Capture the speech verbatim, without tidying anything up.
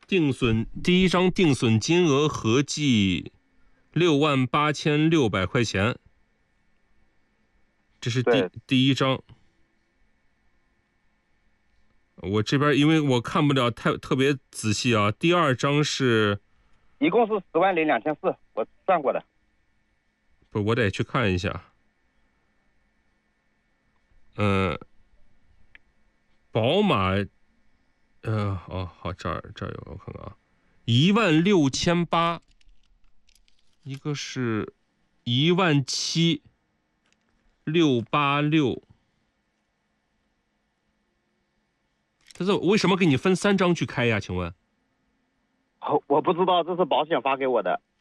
定损第一张定损金额合计六万八千六百块钱，这是第第一张。我这边因为我看不了太特别仔细啊。第二张是， 一共是十万零两千四，我算过的。 不，我得去看一下。嗯、呃，宝马，呃，哦，好，这儿这儿有，我看看啊，一万六千八，一个是一万七六八六。他说为什么给你分三张去开呀？请问？ 我不知道，这是保险发给我的。